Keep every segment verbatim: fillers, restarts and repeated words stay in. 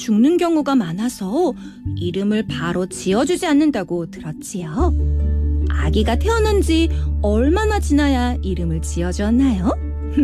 죽는 경우가 많아서 이름을 바로 지어주지 않는다고 들었지요. 아기가 태어난 지 얼마나 지나야 이름을 지어주었나요?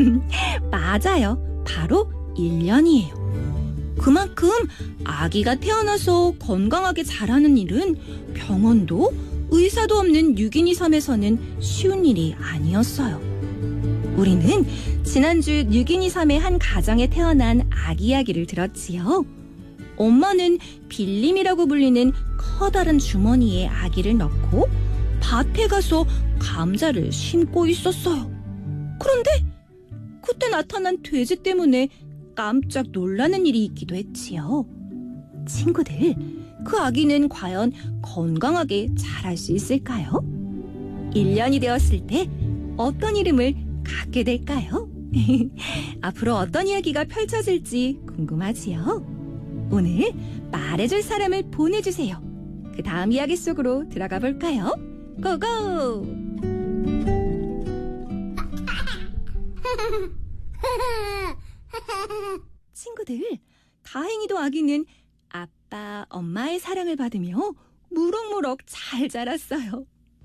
맞아요. 바로 일 년이에요. 그만큼 아기가 태어나서 건강하게 자라는 일은 병원도 의사도 없는 유기니 섬에서는 쉬운 일이 아니었어요. 우리는 지난주 유기니 섬의 한 가정에 태어난 아기 이야기를 들었지요. 엄마는 빌림이라고 불리는 커다란 주머니에 아기를 넣고 밭에 가서 감자를 심고 있었어요. 그런데 그때 나타난 돼지 때문에 깜짝 놀라는 일이 있기도 했지요. 친구들, 그 아기는 과연 건강하게 자랄 수 있을까요? 일 년이 되었을 때 어떤 이름을 갖게 될까요? 앞으로 어떤 이야기가 펼쳐질지 궁금하지요? 오늘 말해줄 사람을 보내주세요. 그 다음 이야기 속으로 들어가 볼까요? 고고! 친구들, 다행히도 아기는 아빠, 엄마의 사랑을 받으며 무럭무럭 잘 자랐어요.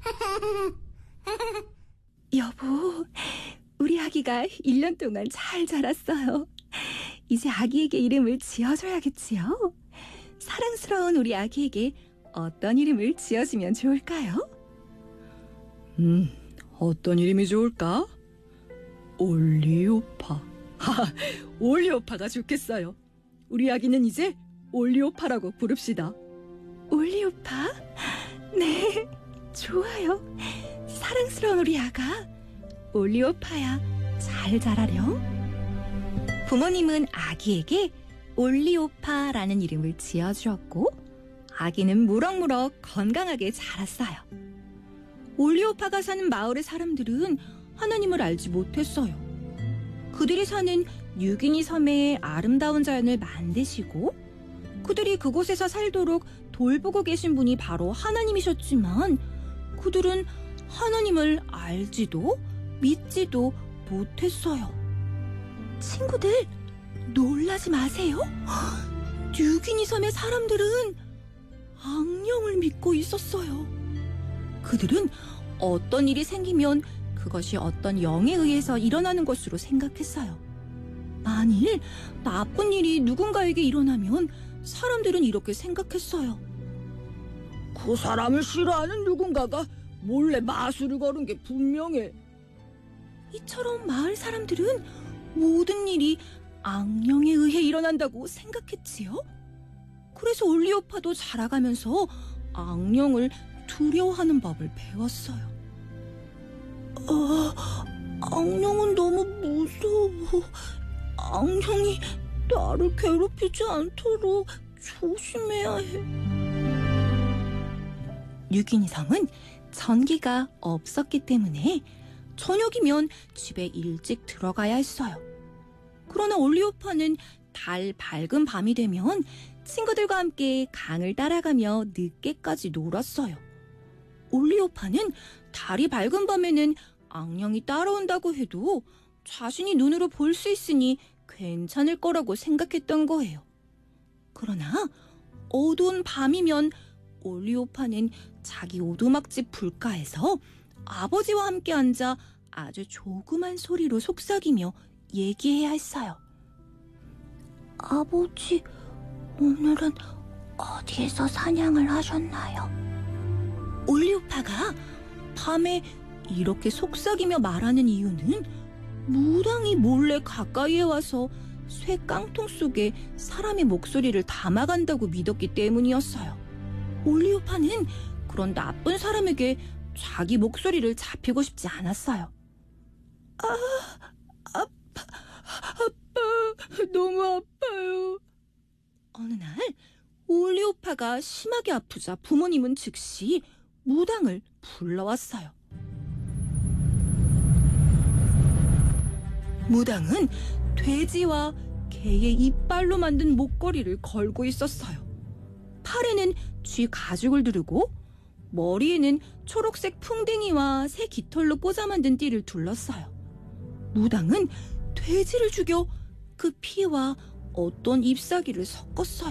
여보, 우리 아기가 일 년 동안 잘 자랐어요. 이제 아기에게 이름을 지어줘야겠지요? 사랑스러운 우리 아기에게 어떤 이름을 지어주면 좋을까요? 음, 어떤 이름이 좋을까? 올리오파. 하, 올리오파가 좋겠어요. 우리 아기는 이제 올리오파라고 부릅시다. 올리오파? 네, 좋아요. 사랑스러운 우리 아가 올리오파야, 잘 자라렴. 부모님은 아기에게 올리오파라는 이름을 지어주었고 아기는 무럭무럭 건강하게 자랐어요. 올리오파가 사는 마을의 사람들은 하나님을 알지 못했어요. 그들이 사는 유기니 섬의 아름다운 자연을 만드시고 그들이 그곳에서 살도록 돌보고 계신 분이 바로 하나님이셨지만 그들은 하나님을 알지도 믿지도 못했어요. 친구들, 놀라지 마세요. 유기니 섬의 사람들은 악령을 믿고 있었어요. 그들은 어떤 일이 생기면 그것이 어떤 영에 의해서 일어나는 것으로 생각했어요. 만일 나쁜 일이 누군가에게 일어나면 사람들은 이렇게 생각했어요. 그 사람을 싫어하는 누군가가 몰래 마술을 걸은 게 분명해. 이처럼 마을 사람들은 모든 일이 악령에 의해 일어난다고 생각했지요. 그래서 올리오파도 자라가면서 악령을 두려워하는 법을 배웠어요. 아, 악령은 너무 무서워. 악령이 나를 괴롭히지 않도록 조심해야 해. 유기니 섬은 전기가 없었기 때문에 저녁이면 집에 일찍 들어가야 했어요. 그러나 올리오파는 달 밝은 밤이 되면 친구들과 함께 강을 따라가며 늦게까지 놀았어요. 올리오파는 달이 밝은 밤에는 악령이 따라온다고 해도 자신이 눈으로 볼 수 있으니 괜찮을 거라고 생각했던 거예요. 그러나 어두운 밤이면 올리오파는 자기 오두막집 불가에서 아버지와 함께 앉아 아주 조그만 소리로 속삭이며 얘기해야 했어요. 아버지, 오늘은 어디에서 사냥을 하셨나요? 올리오파가 밤에 이렇게 속삭이며 말하는 이유는 무당이 몰래 가까이에 와서 쇠 깡통 속에 사람의 목소리를 담아간다고 믿었기 때문이었어요. 올리오파는 그런 나쁜 사람에게 자기 목소리를 잡히고 싶지 않았어요. 아, 아파, 아파, 너무 아파요. 어느 날 올리오파가 심하게 아프자 부모님은 즉시 무당을 불러왔어요. 무당은 돼지와 개의 이빨로 만든 목걸이를 걸고 있었어요. 팔에는 쥐 가죽을 두르고 머리에는 초록색 풍뎅이와 새 깃털로 꽂아 만든 띠를 둘렀어요. 무당은 돼지를 죽여 그 피와 어떤 잎사귀를 섞었어요.